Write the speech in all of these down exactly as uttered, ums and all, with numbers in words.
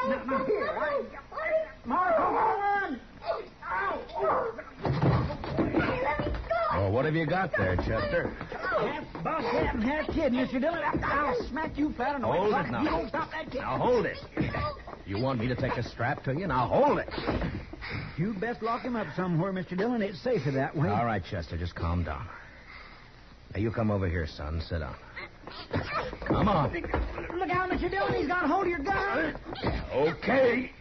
Now, now, here. I... Mark, come on! Ow! Oh, what have you got there, Chester? Half bobcat and half kid, Mister Dillon. I'll smack you flat on the Hold way. it now. You don't stop that kid. Now, hold it. You want me to take a strap to you? Now, hold it. You best lock him up somewhere, Mister Dillon. It's safer that way. All right, Chester, just calm down. Now, you come over here, son. Sit down. Come on. Look out, Mister Dillon. He's got a hold of your gun. Okay.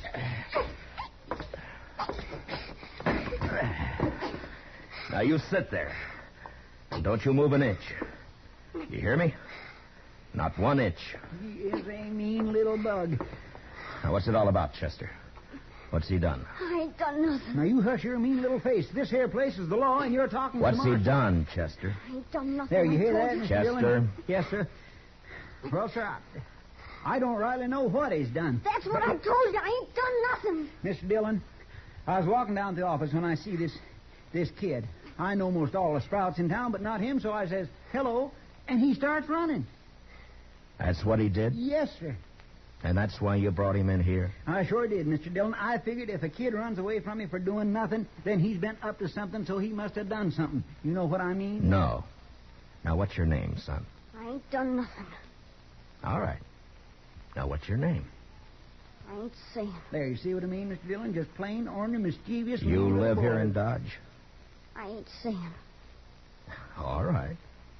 Now, you sit there. And don't you move an inch. You hear me? Not one inch. He is a mean little bug. Now, what's it all about, Chester? What's he done? I ain't done nothing. Now, you hush your mean little face. This here place is the law, and you're talking What's to he Marshal. done, Chester? I ain't done nothing. There, you I hear told that, you. Mister Chester? Dillon? Yes, sir. Well, sir, I, I don't rightly know what he's done. That's what I told you. I ain't done nothing. Mister Dillon, I was walking down to the office when I see this this kid. I know most all the sprouts in town, but not him, so I says, hello, and he starts running. That's what he did? Yes, sir. And that's why you brought him in here? I sure did, Mister Dillon. I figured if a kid runs away from me for doing nothing, then he's been up to something, so he must have done something. You know what I mean? No. Now, what's your name, son? I ain't done nothing. All right. Now, what's your name? I ain't saying. There, you see what I mean, Mister Dillon? Just plain, ornery, mischievous. You mean live little here boy. in Dodge? I ain't saying. All right.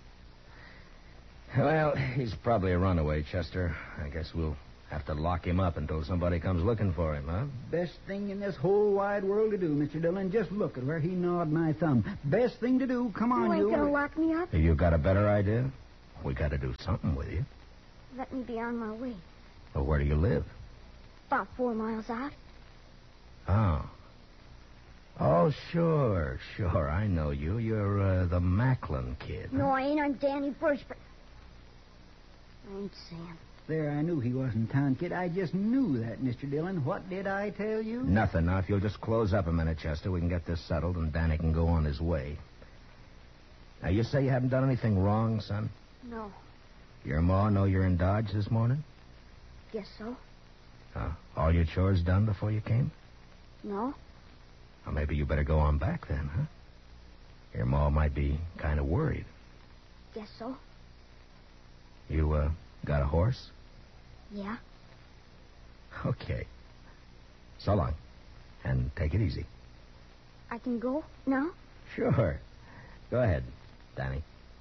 Well, he's probably a runaway, Chester. I guess we'll have to lock him up until somebody comes looking for him, huh? Best thing in this whole wide world to do, Mister Dillon. Just look at where he gnawed my thumb. Best thing to do. Come on, You ain't you. gonna lock me up? You got a better idea? We got to do something with you. Let me be on my way. Well, where do you live? About four miles out. Oh. Oh, sure, sure. I know you. You're uh, the Macklin kid. No, I ain't. I'm Danny Bush, but I ain't saying. There, I knew he wasn't town kid. I just knew that, Mister Dillon. What did I tell you? Nothing. Now, if you'll just close up a minute, Chester, we can get this settled and Danny can go on his way. Now, you say you haven't done anything wrong, son? No. Your ma know you're in Dodge this morning? Guess so. Uh, all your chores done before you came? No. Well, maybe you better go on back then, huh? Your ma might be kind of worried. Guess so. You, uh, got a horse? Yeah. Okay. So long. And take it easy. I can go now? Sure. Go ahead, Danny.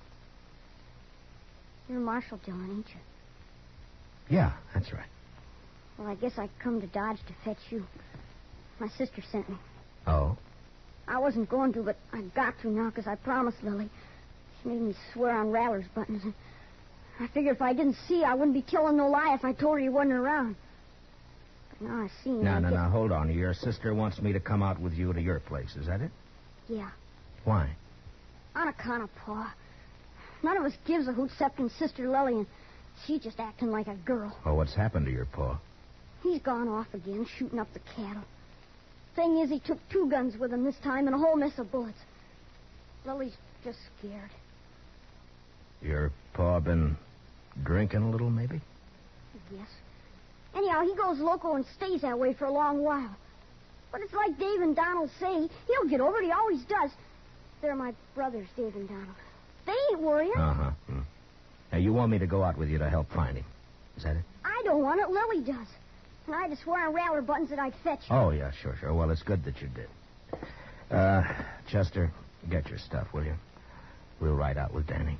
You're Marshal Dillon, ain't you? Yeah, that's right. Well, I guess I come to Dodge to fetch you. My sister sent me. Oh? I wasn't going to, but I got to now because I promised Lily. She made me swear on Raller's buttons. And I figured if I didn't see you, I wouldn't be telling no lie if I told her you wasn't around. But now I see you. No, I no, guess- no, hold on. Your sister wants me to come out with you to your place, is that it? Yeah. Why? On account of Pa. None of us gives a hoot except in Sister Lily, and she's just acting like a girl. Oh, what's happened to your pa? He's gone off again, shooting up the cattle. Thing is, he took two guns with him this time and a whole mess of bullets. Lily's just scared. Your pa been drinking a little, maybe? I guess. Anyhow, he goes loco and stays that way for a long while. But it's like Dave and Donald say. He'll get over it. He always does. They're my brothers, Dave and Donald. They ain't worrying. Uh-huh. Hmm. Now, you want me to go out with you to help find him. Is that it? I don't want it. Lily does. And I just swear on Rattler buttons that I'd fetch you. Oh, yeah, sure, sure. Well, it's good that you did. Uh, Chester, get your stuff, will you? We'll ride out with Danny.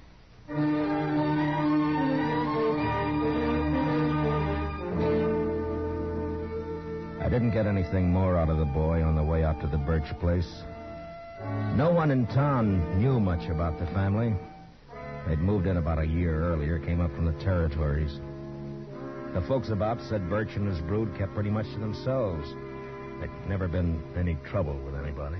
I didn't get anything more out of the boy on the way out to the Birch place. No one in town knew much about the family. They'd moved in about a year earlier, came up from the territories. The folks about said Birch and his brood kept pretty much to themselves. There'd never been any trouble with anybody.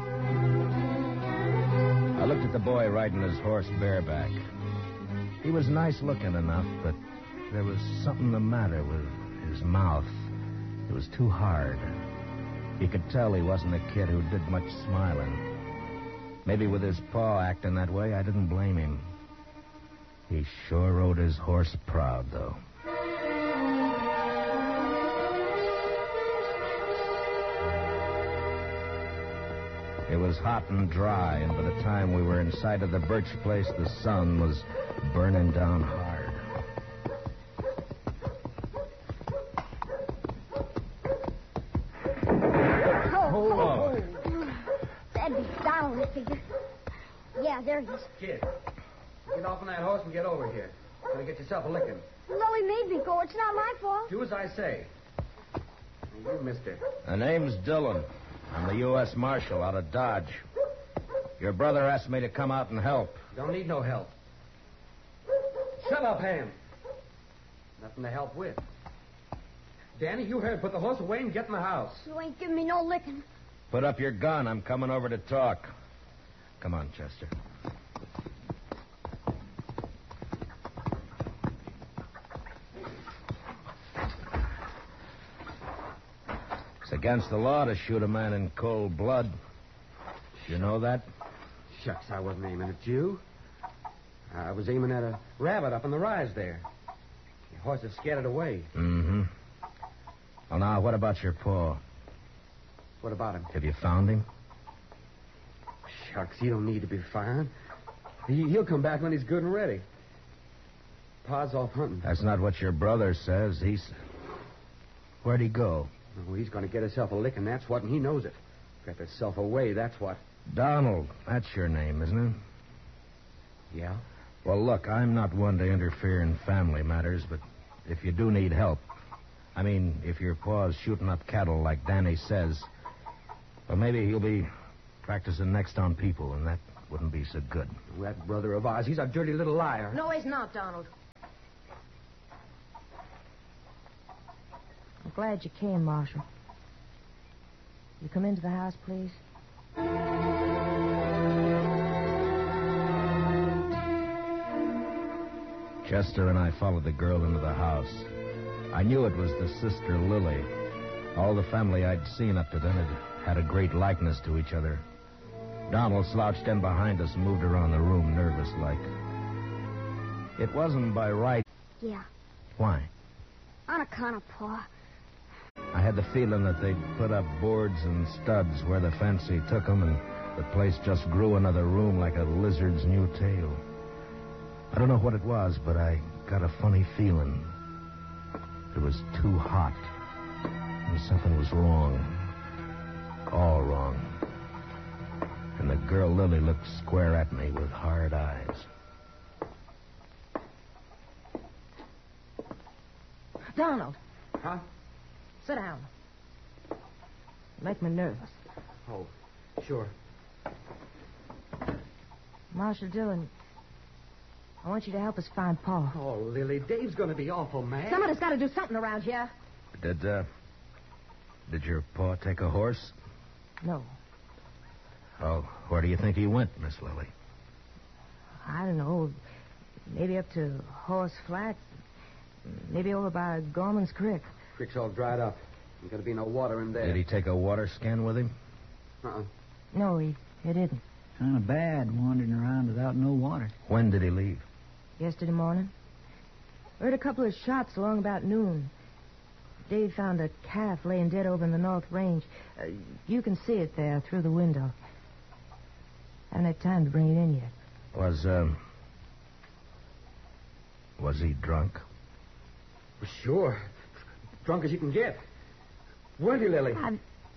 I looked at the boy riding his horse bareback. He was nice looking enough, but there was something the matter with his mouth. It was too hard. You could tell he wasn't a kid who did much smiling. Maybe with his paw acting that way, I didn't blame him. He sure rode his horse proud, though. was hot and dry, and by the time we were in sight of the Birch place, the sun was burning down hard. Oh, oh, oh. That'd be Donald, I figure. Yeah, there he is. Kid, get off on that horse and get over here. You're going to get yourself a licking. Lily made me go. It's not my fault. Do as I say. You, mister. The name's Dillon. I'm the U S Marshal out of Dodge. Your brother asked me to come out and help. Don't need no help. Shut up, Ham. Nothing to help with. Danny, you heard. Put the horse away and get in the house. You ain't giving me no licking. Put up your gun. I'm coming over to talk. Come on, Chester. It's against the law to shoot a man in cold blood. You know that? Shucks, I wasn't aiming at you. I was aiming at a rabbit up on the rise there. The horse has scared it away. Mm-hmm. Well, now, what about your paw? What about him? Have you found him? Shucks, he don't need to be found. He, he'll come back when he's good and ready. Pa's off hunting. That's not what your brother says. He's... Where'd he go? Oh, he's going to get himself a licking, that's what, and he knows it. Got himself away, that's what. Donald. That's your name, isn't it? Yeah? Well, look, I'm not one to interfere in family matters, but if you do need help, I mean, if your paw's shooting up cattle like Danny says, well, maybe he'll be practicing next on people, and that wouldn't be so good. That brother of ours, he's a dirty little liar. No, he's not, Donald. I'm glad you came, Marshal. You come into the house, please? Chester and I followed the girl into the house. I knew it was the sister Lily. All the family I'd seen up to then had had a great likeness to each other. Donald slouched in behind us and moved around the room nervous-like. It wasn't by right. Yeah, Why? on account of Pa. I had the feeling that they'd put up boards and studs where the fancy took 'em, and the place just grew another room like a lizard's new tail. I don't know what it was, but I got a funny feeling. It was too hot, and something was wrong. All wrong. And the girl Lily looked square at me with hard eyes. Donald, Huh? sit down. You make me nervous. Oh, sure. Marshal Dillon, I want you to help us find Pa. Oh, Lily, Dave's going to be awful mad. Somebody's got to do something around here. Did, uh... Did your paw take a horse? No, Oh, where do you think he went, Miss Lily? I don't know. Maybe up to Horse Flat. Maybe over by Gorman's Creek. Creek's all dried up. Ain't going to be no water in there. Did he take a water skin with him? Uh-uh. No, he, he didn't. Kind of bad wandering around without no water. When did he leave? Yesterday morning. Heard a couple of shots along about noon. Dave found a calf laying dead over in the North Range. Uh, you can see it there through the window. Haven't had time to bring it in yet. Was, um... Was he drunk? Well, sure. Drunk as you can get. Weren't you, Lily? I'm...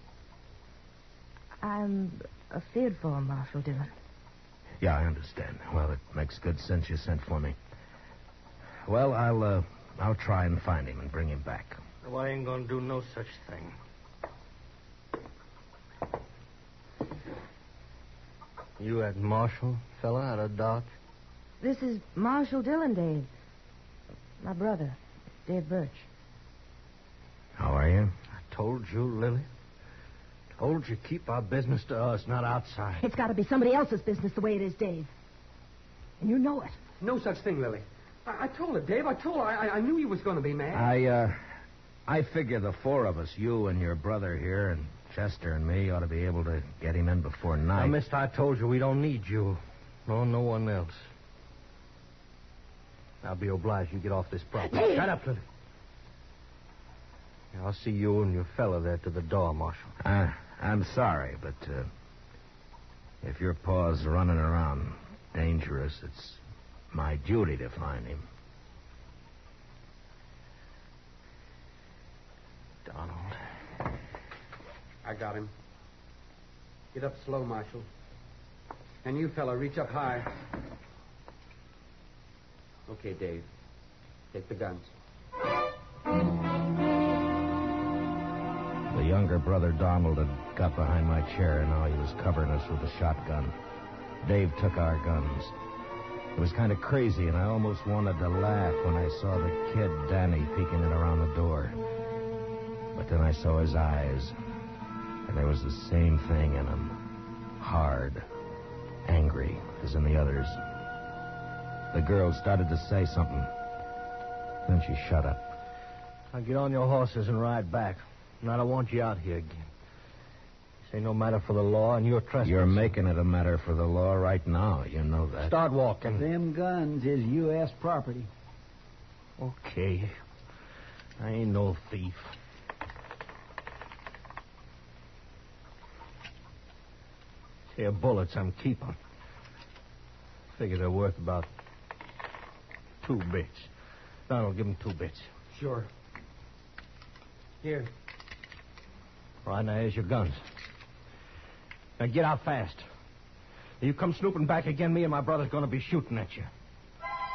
I'm afeard for him, Marshal Dillon. Yeah, I understand. Well, it makes good sense you sent for me. Well, I'll, uh... I'll try and find him and bring him back. Well, I ain't gonna do no such thing. You that Marshal fella out of Dodge? This is Marshal Dillon, Dave. My brother, Dave Birch. How are you? I told you, Lily. Told you keep our business to us, not outside. It's got to be somebody else's business the way it is, Dave. And you know it. No such thing, Lily. I, I told her, Dave. I told her. I, I knew you was going to be mad. I, uh... I figure the four of us, you and your brother here, and Chester and me, ought to be able to get him in before night. Now, mister, I told you we don't need you. Nor no one else. I'll be obliged you get off this property. Dave! Shut up, Lily. Yeah, I'll see you and your fella there to the door, Marshal. Uh, I'm sorry, but, uh... If your paw's running around dangerous, it's my duty to find him. Donald. I got him. Get up slow, Marshal. And you, fella, reach up high. Okay, Dave. Take the guns. The younger brother, Donald, had got behind my chair, and now he was covering us with a shotgun. Dave took our guns. It was kind of crazy, and I almost wanted to laugh when I saw the kid, Danny, peeking in around the door. But then I saw his eyes, and there was the same thing in them. Hard, angry, as in the others. The girl started to say something. Then she shut up. Now get on your horses and ride back. And I don't want you out here again. This ain't no matter for the law, and you're trespassing. You're making it a matter for the law right now. You know that. Start walking. Them guns is U S property. Okay. I ain't no thief. Here, bullets I'm keeping. Figure they're worth about two bits. Donald, give him two bits. Sure. Here. Right, now here's your guns. Now get out fast. You come snooping back again, me and my brother's going to be shooting at you.